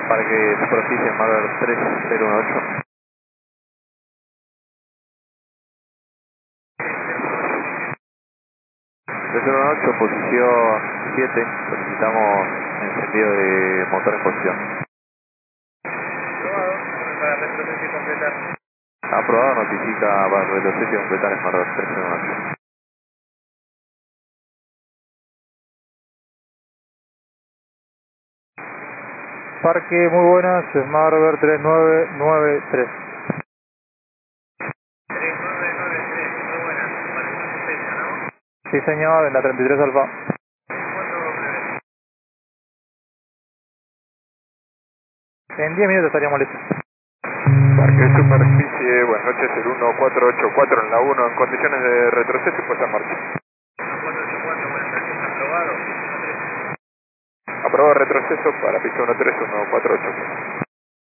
Parque Superficie Marver 3018. 3018, posición 7, solicitamos encendido de motor en posición. Aprobado, para retroceso y completar. Aprobado, notifica para retroceso y completar en Marver 3018. Parque, muy buenas, Marver 3993. 3993, muy buena, para esta fecha, ¿no? Sí señor, en la 33 Alfa. 4W. En 10 minutos estaríamos listos. Parque Superficie, buenas noches, el 1484 en la 1, en condiciones de retroceso y puesta en marcha. 484, buenas noches, aprobado. Aprobado retroceso para pista 13148.